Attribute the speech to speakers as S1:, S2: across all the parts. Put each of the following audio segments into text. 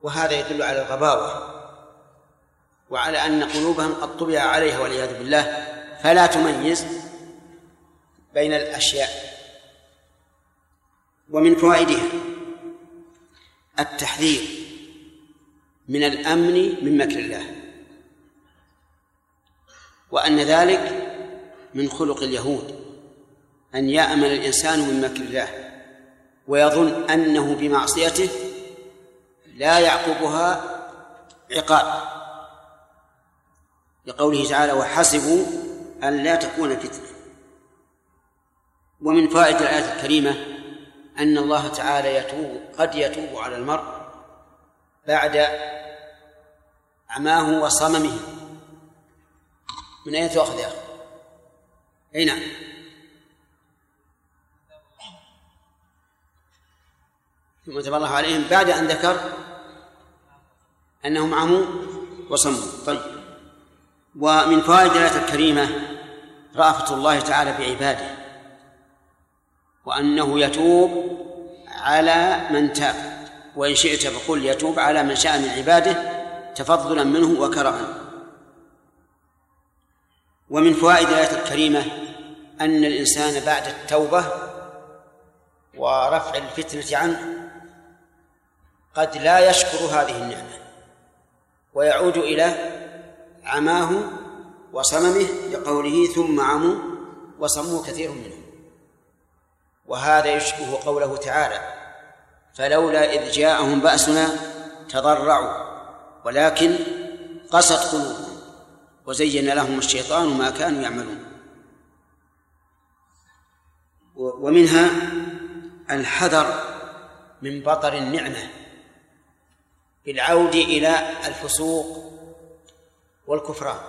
S1: وهذا يدل على الغباوة وعلى أن قلوبهم قد طبع عليها والعياذ بالله، فلا تميز بين الأشياء. ومن فوائدها التحذير من الأمن من مكر الله، وأن ذلك من خلق اليهود، أن يأمن الإنسان من مكر الله ويظن أنه بمعصيته لا يعقبها عقاب، لقوله تعالى وحسبوا أن لا تكون فتنة. ومن فوائد الآية الكريمة أن الله تعالى قد يتوب على المرء بعد عماه وصممه. من أين تأخذ يا أخي؟ أي نعم، ثم تاب الله عليهم بعد أن ذكر أنهم عموا وصموا. طيب، ومن فوائد الآية الكريمة رأفة الله تعالى بعباده، وأنه يتوب على من تاب، وإن شئت فقل يتوب على من شاء من عباده تفضلا منه وكرما. ومن فوائد الآية الكريمة أن الإنسان بعد التوبة ورفع الفتنة عنه قد لا يشكر هذه النعمة ويعود إلى عماه وصممه، لقوله ثم عموا وصموا كثير منهم. وهذا يشبه قوله تعالى فلولا إذ جاءهم بأسنا تضرعوا ولكن قست قلوبهم وزين لهم الشيطان ما كانوا يعملون. ومنها الحذر من بطر النعمة بالعود إلى الفسوق والكفران،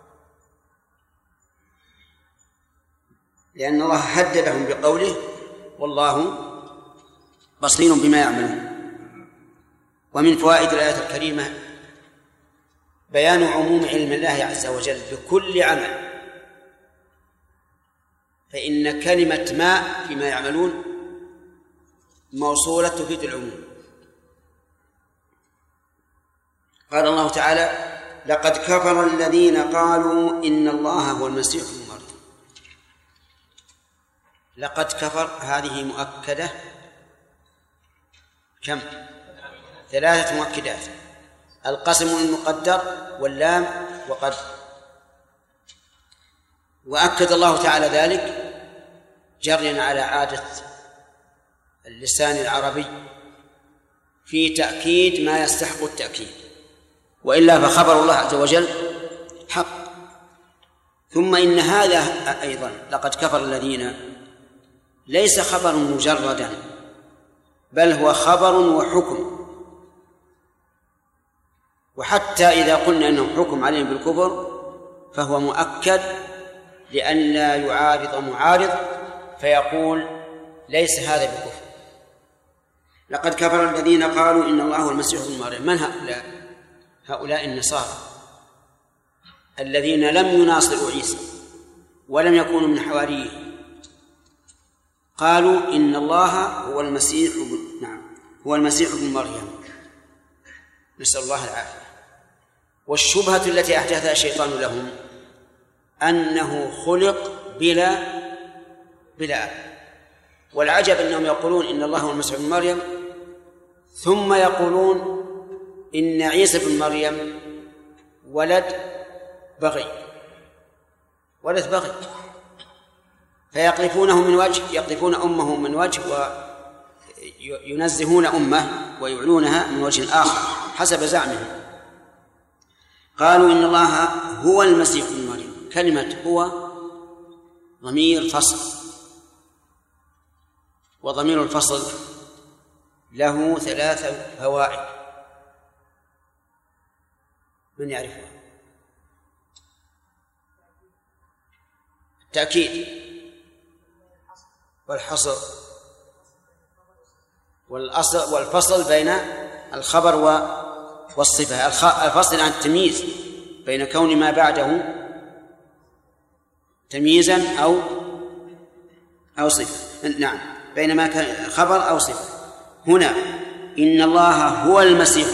S1: لأن الله هددهم بقوله والله بصير بما يعملون. ومن فوائد الآية الكريمة بيان عموم علم الله عز وجل بكل عمل، فإن كلمة ما فيما يعملون موصولة تفيد العموم. قال الله تعالى لقد كفر الذين قالوا إن الله هو المسيح ابن مريم. لقد كفر هذه مؤكدة كم؟ 3 مؤكدات: القسم المقدر واللام وقد. وأكد الله تعالى ذلك جريا على عادة اللسان العربي في تأكيد ما يستحق التأكيد، وإلا فخبر الله عز وجل حق. ثم إن هذا أيضا لقد كفر الذين ليس خبر مجردا، بل هو خبر وحكم. وحتى إذا قلنا أنه حكم عليهم بالكفر فهو مؤكد لأن لا يعارض معارض فيقول ليس هذا بكفر. لقد كفر الذين قالوا إن الله هو المسيح ابن مريم. من هؤلاء؟ هؤلاء النصارى الذين لم يناصروا عيسى ولم يكونوا من حواريه، قالوا إن الله هو المسيح هو المسيح ابن مريم، نسأل الله العافية. والشبهة التي أحدثها الشيطان لهم أنه خلق بلا أب. والعجب أنهم يقولون إن الله هو المسيح ابن مريم ثم يقولون إن عيسى بن مريم ولد بغي، فيقذفونه من وجه، يقذفون أمه من وجه وينزهون أمه ويعلونها من وجه آخر حسب زعمهم. قالوا إن الله هو المسيح ابن مريم. كلمة هو ضمير فصل، وضمير الفصل له 3 فوائد. من يعرفها؟ التأكيد والحصر والفصل بين الخبر والصفة. الفصل عن التمييز بين كون ما بعده تمييزا أو صفة. نعم، بين ما كان خبر أو صفة. هنا إن الله هو المسيح